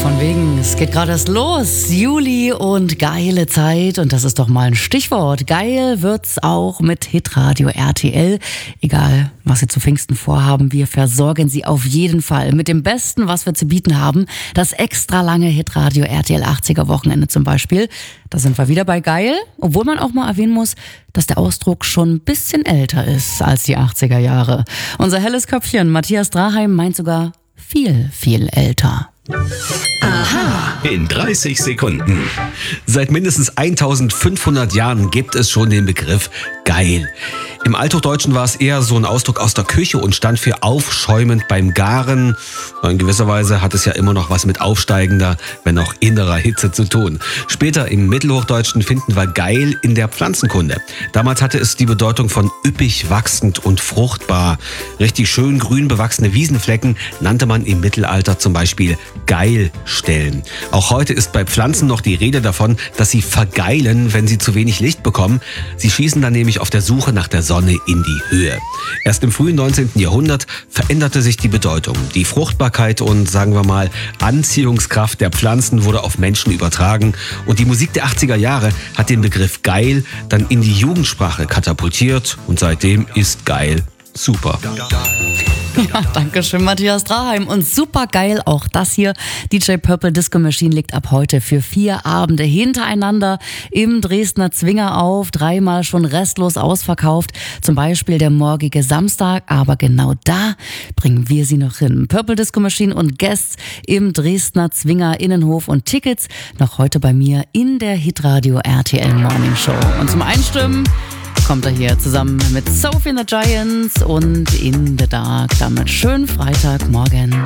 Von wegen, es geht gerade erst los. Juli und geile Zeit. Und das ist doch mal ein Stichwort. Geil wird's auch mit Hitradio RTL. Egal, was Sie zu Pfingsten vorhaben, wir versorgen Sie auf jeden Fall mit dem Besten, was wir zu bieten haben. Das extra lange Hitradio RTL 80er Wochenende zum Beispiel. Da sind wir wieder bei geil. Obwohl man auch mal erwähnen muss, dass der Ausdruck schon ein bisschen älter ist als die 80er Jahre. Unser helles Köpfchen, Matthias Draheim, meint sogar viel, viel älter. Aha. In 30 Sekunden. Seit mindestens 1500 Jahren gibt es schon den Begriff geil. Im Althochdeutschen war es eher so ein Ausdruck aus der Küche und stand für aufschäumend beim Garen. In gewisser Weise hat es ja immer noch was mit aufsteigender, wenn auch innerer Hitze zu tun. Später im Mittelhochdeutschen finden wir geil in der Pflanzenkunde. Damals hatte es die Bedeutung von üppig wachsend und fruchtbar. Richtig schön grün bewachsene Wiesenflecken nannte man im Mittelalter zum Beispiel Geilstellen. Auch heute ist bei Pflanzen noch die Rede davon, dass sie vergeilen, wenn sie zu wenig Licht bekommen. Sie schießen dann nämlich auf der Suche nach der Sonne in die Höhe. Erst im frühen 19. Jahrhundert veränderte sich die Bedeutung. Die Fruchtbarkeit und, sagen wir mal, Anziehungskraft der Pflanzen wurde auf Menschen übertragen und die Musik der 80er Jahre hat den Begriff geil dann in die Jugendsprache katapultiert und seitdem ist geil super. Ja, danke schön, Matthias Draheim. Und super geil auch das hier. DJ Purple Disco Machine legt ab heute für 4 Abende hintereinander im Dresdner Zwinger auf. 3-mal schon restlos ausverkauft. Zum Beispiel der morgige Samstag. Aber genau da bringen wir sie noch hin. Purple Disco Machine und Guests im Dresdner Zwinger Innenhof und Tickets noch heute bei mir in der Hitradio RTL Morning Show. Und zum Einstimmen kommt er hier zusammen mit Sophie and the Giants und In the Dark. Damit schönen Freitagmorgen.